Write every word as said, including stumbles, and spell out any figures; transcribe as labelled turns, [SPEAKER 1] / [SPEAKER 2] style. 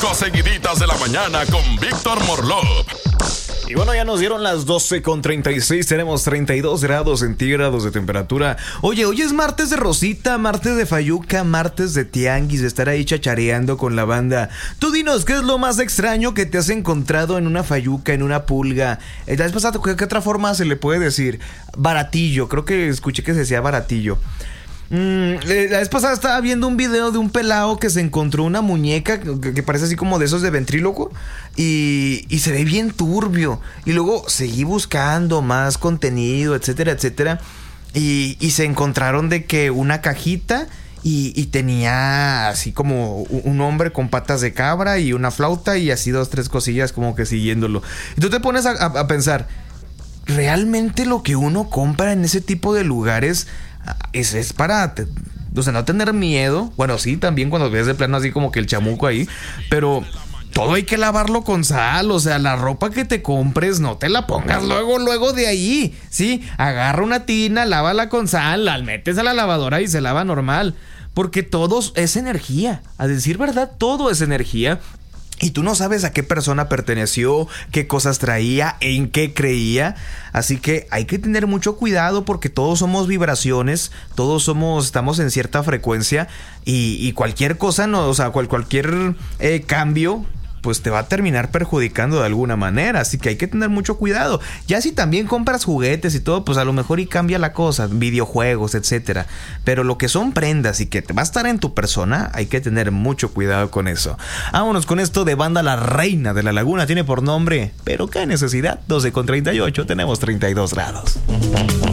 [SPEAKER 1] Cinco seguiditas de la mañana con Víctor Morlov.
[SPEAKER 2] Y bueno, ya nos dieron las doce con treinta y seis. Tenemos treinta y dos grados centígrados de temperatura. Oye, hoy es martes de Rosita, martes de Fayuca, martes de Tianguis, de estar ahí chachareando con la banda. Tú dinos, ¿qué es lo más extraño que te has encontrado en una Fayuca, en una pulga? Eh, la vez pasada, ¿qué, ¿qué otra forma se le puede decir? Baratillo, creo que escuché que se decía baratillo. Mm, la vez pasada estaba viendo un video de un pelao que se encontró una muñeca que, que parece así como de esos de ventríloco y, y se ve bien turbio. Y luego seguí buscando más contenido, etcétera, etcétera. Y, y se encontraron de que una cajita y, y tenía así como un hombre con patas de cabra y una flauta y así dos, tres cosillas como que siguiéndolo. Y tú te pones a, a, a pensar, ¿realmente lo que uno compra en ese tipo de lugares Es, es para, te, o sea, no tener miedo? Bueno, sí, también cuando ves de plano así como que el chamuco ahí, pero todo hay que lavarlo con sal. O sea, la ropa que te compres no te la pongas luego, luego de ahí. Sí, agarra una tina, lávala con sal, la metes a la lavadora y se lava normal. Porque todo es energía. A decir verdad, todo es energía. Y tú no sabes a qué persona perteneció, qué cosas traía, en qué creía. Así que hay que tener mucho cuidado porque todos somos vibraciones, todos somos, estamos en cierta frecuencia y, y cualquier cosa, no, o sea, cual, cualquier eh, cambio pues te va a terminar perjudicando de alguna manera. Así que hay que tener mucho cuidado. Ya si también compras juguetes y todo, pues a lo mejor y cambia la cosa, videojuegos, etcétera. Pero lo que son prendas y que te va a estar en tu persona, hay que tener mucho cuidado con eso. Vámonos con esto de banda La Reina de la Laguna. Tiene por nombre, pero qué necesidad. doce con treinta y ocho, tenemos treinta y dos grados.